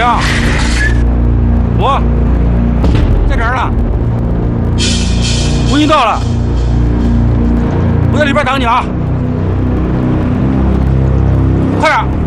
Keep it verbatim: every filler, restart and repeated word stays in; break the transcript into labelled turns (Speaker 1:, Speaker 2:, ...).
Speaker 1: 呀？我在这儿呢，我已经到了，我在里边等你啊，快点！